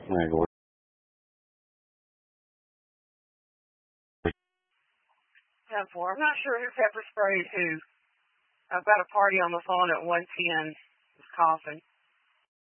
Alright, go. 10-4. I'm not sure who pepper sprayed who. I've got a party on the phone at 1:10. It's coughing.